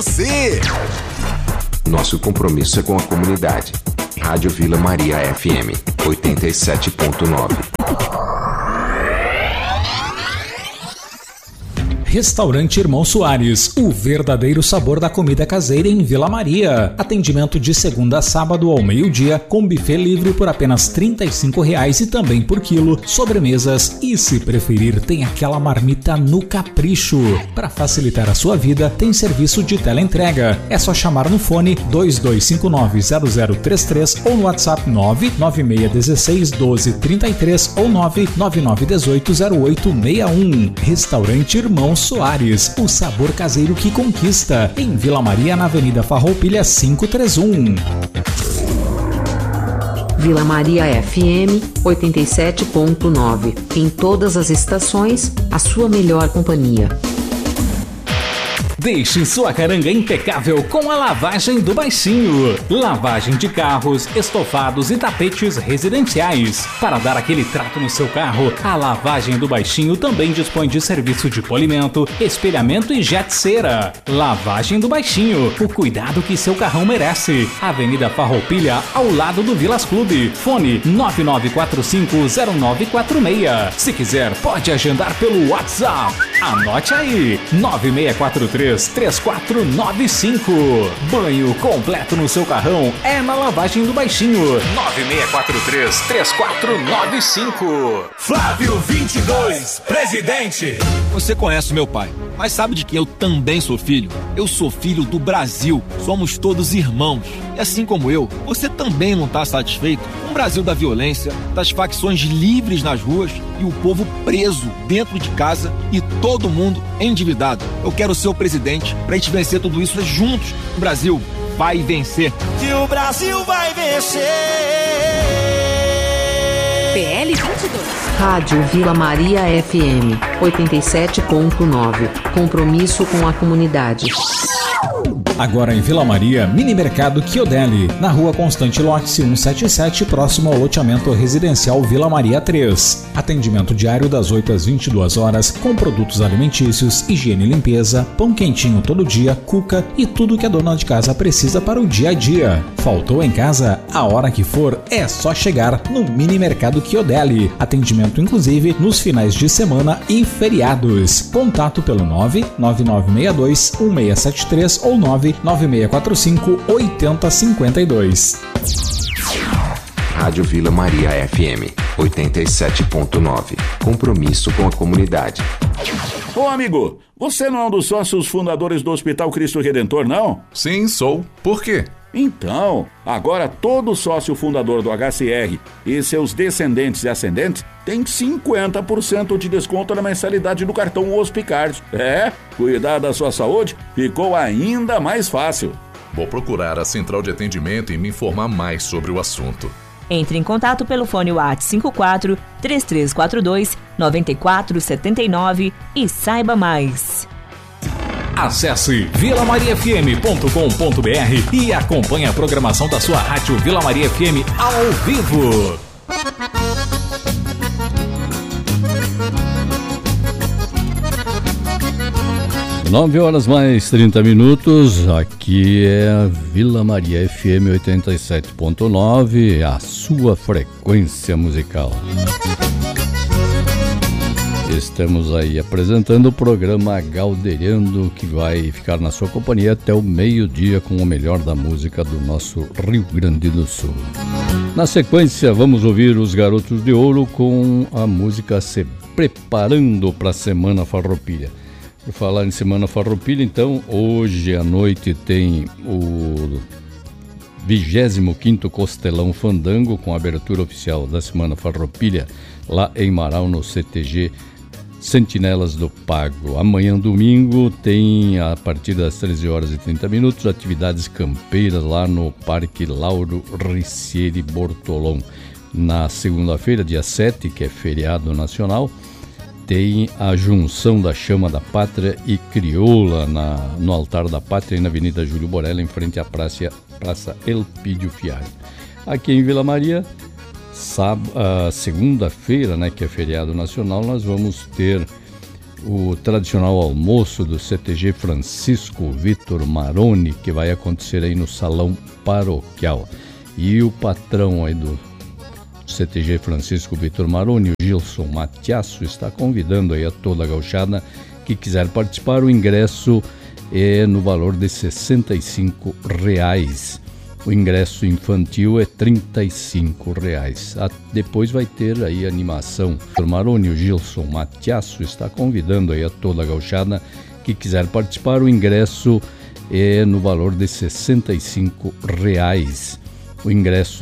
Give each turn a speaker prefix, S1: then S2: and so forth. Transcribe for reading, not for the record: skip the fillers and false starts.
S1: Você! Nosso compromisso é com a comunidade. Rádio Vila Maria FM 87.9.
S2: Restaurante Irmão Soares, o verdadeiro sabor da comida caseira em Vila Maria. Atendimento de segunda a sábado ao meio-dia, com buffet livre por apenas R$ 35,00 e também por quilo, sobremesas e, se preferir, tem aquela marmita no capricho. Para facilitar a sua vida, tem serviço de teleentrega. É só chamar no fone 2259-0033 ou no WhatsApp 996161233 ou 999180861. Restaurante Irmão Soares, o sabor caseiro que conquista, em Vila Maria, na Avenida Farroupilha 531.
S3: Vila Maria FM 87.9. Em todas as estações, a sua melhor companhia.
S2: Deixe sua caranga impecável com a lavagem do Baixinho. Lavagem de carros, estofados e tapetes residenciais. Para dar aquele trato no seu carro, a Lavagem do Baixinho também dispõe de serviço de polimento, espelhamento e jet cera. Lavagem do Baixinho, o cuidado que seu carrão merece. Avenida Farroupilha, ao lado do Vilas Clube. Fone 99450946. Se quiser, pode agendar pelo WhatsApp. Anote aí, 9643-3495. Banho completo no seu carrão é na Lavagem do Baixinho. 9643-3495.
S4: Flávio 22, presidente. Você conhece meu pai, mas sabe de que eu também sou filho? Eu sou filho do Brasil. Somos todos irmãos. E assim como eu, você também não está satisfeito com o Brasil da violência, das facções livres nas ruas e o povo preso dentro de casa e todo mundo endividado. Eu quero ser o presidente pra gente vencer tudo isso juntos. O Brasil vai vencer.
S5: Que o Brasil vai vencer.
S3: PL 22. Rádio Vila Maria FM 87.9. Compromisso com a comunidade.
S2: Agora em Vila Maria, Mini Mercado Chiodelli, na Rua Constante Lotse 177, próximo ao loteamento residencial Vila Maria 3. Atendimento diário das 8 às 22 horas, com produtos alimentícios, higiene e limpeza, pão quentinho todo dia, cuca e tudo que a dona de casa precisa para o dia a dia. Faltou em casa? A hora que for, é só chegar no Mini Mercado Chiodelli. Atendimento inclusive nos finais de semana e feriados. Contato pelo 99962-1673 ou 99645-8052.
S1: Rádio Vila Maria FM 87.9. Compromisso com a comunidade.
S6: Ô amigo, você não é um dos sócios fundadores do Hospital Cristo Redentor, não?
S7: Sim, sou. Por quê?
S6: Então, agora todo sócio fundador do HCR e seus descendentes e ascendentes tem 50% de desconto na mensalidade do cartão Hospicard. Cuidar da sua saúde ficou ainda mais fácil.
S7: Vou procurar a central de atendimento e me informar mais sobre o assunto.
S8: Entre em contato pelo fone WhatsApp 54 3342 9479 e saiba mais.
S2: Acesse vilamariafm.com.br e acompanhe a programação da sua rádio Vila Maria FM ao vivo.
S9: 9h mais 30. Aqui é a Vila Maria FM 87.9, a sua frequência musical. Estamos aí apresentando o programa Galdeirando, que vai ficar na sua companhia até o meio-dia com o melhor da música do nosso Rio Grande do Sul. Na sequência, vamos ouvir os Garotos de Ouro com a música Se Preparando para a Semana Farroupilha. Por falar em Semana Farroupilha, então, hoje à noite tem o 25º Costelão Fandango, com a abertura oficial da Semana Farroupilha, lá em Marau, no CTG Sentinelas do Pago. Amanhã, domingo, tem, a partir das 13h30, atividades campeiras lá no Parque Lauro Ricieri Bortolom. Na segunda-feira, dia 7, que é feriado nacional, tem a junção da Chama da Pátria e Crioula no Altar da Pátria, na Avenida Júlio Borella, em frente à Praça Elpídio Fialho. Aqui em Vila Maria, segunda-feira, né, que é feriado nacional, nós vamos ter o tradicional almoço do CTG Francisco Vitor Maroni, que vai acontecer aí no Salão Paroquial. E o patrão aí do CTG Francisco Vitor Maroni, o Gilson Matiasso, está convidando aí a toda a gauchada que quiser participar. O ingresso é no valor de R$ 65. O ingresso infantil é R$ 35. Depois vai ter aí animação. O Maroni, o Gilson Matiasso, está convidando aí a toda a gauchada que quiser participar. O ingresso é no valor de R$ 65. O ingresso